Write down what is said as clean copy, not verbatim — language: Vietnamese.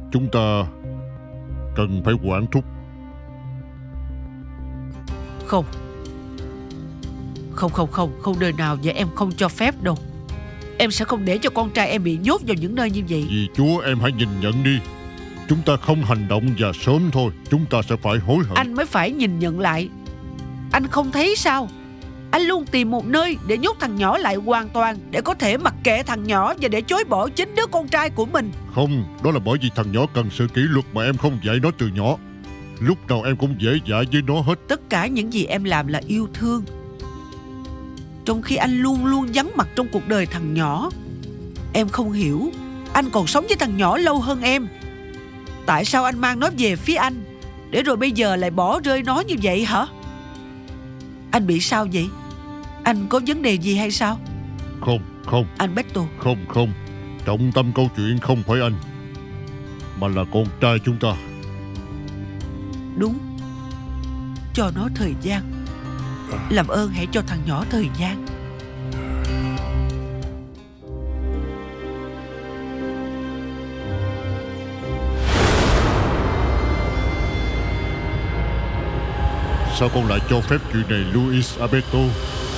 Chúng ta cần phải quản thúc. Không. Không đời nào và em không cho phép đâu. Em sẽ không để cho con trai em bị nhốt vào những nơi như vậy. Vì Chúa, em hãy nhìn nhận đi. Chúng ta không hành động và sớm thôi chúng ta sẽ phải hối hận. Anh mới phải nhìn nhận lại. Anh không thấy sao? Anh luôn tìm một nơi để nhốt thằng nhỏ lại hoàn toàn, để có thể mặc kệ thằng nhỏ và để chối bỏ chính đứa con trai của mình. Không, đó là bởi vì thằng nhỏ cần sự kỷ luật mà em không dạy nó từ nhỏ. Lúc nào em cũng dễ dãi với nó hết. Tất cả những gì em làm là yêu thương, trong khi anh luôn luôn vắng mặt trong cuộc đời thằng nhỏ. Em không hiểu, anh còn sống với thằng nhỏ lâu hơn em. Tại sao anh mang nó về phía anh, để rồi bây giờ lại bỏ rơi nó như vậy hả? Anh bị sao vậy? Anh có vấn đề gì hay sao? Không Anh Beto. Không. Trọng tâm câu chuyện không phải anh, mà là con trai chúng ta. Đúng. Cho nó thời gian. Làm ơn hãy cho thằng nhỏ thời gian. Sao con lại cho phép chuyện này, Luis Alberto?